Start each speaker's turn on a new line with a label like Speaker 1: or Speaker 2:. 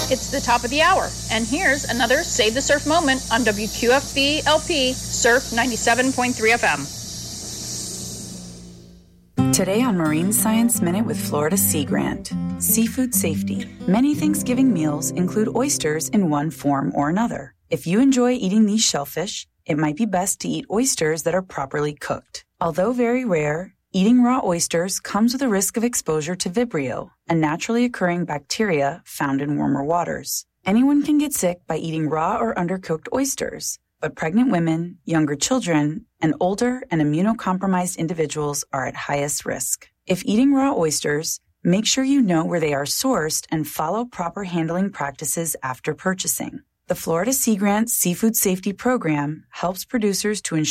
Speaker 1: It's the top of the hour, and here's another Save the Surf moment on WQFB LP Surf 97.3 FM.
Speaker 2: Today on Marine Science Minute with Florida Sea Grant. Seafood safety. Many Thanksgiving meals include oysters in one form or another. If you enjoy eating these shellfish, it might be best to eat oysters that are properly cooked. Although very rare, eating raw oysters comes with a risk of exposure to Vibrio, a naturally occurring bacteria found in warmer waters. Anyone can get sick by eating raw or undercooked oysters, but pregnant women, younger children, and older and immunocompromised individuals are at highest risk. If eating raw oysters, make sure you know where they are sourced and follow proper handling practices after purchasing. The Florida Sea Grant Seafood Safety Program helps producers to ensure